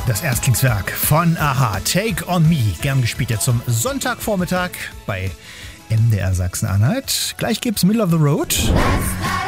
Das Erstlingswerk von Aha, Take on Me, gern gespielt jetzt zum Sonntagvormittag bei MDR Sachsen-Anhalt. Gleich gibt's Middle of the Road.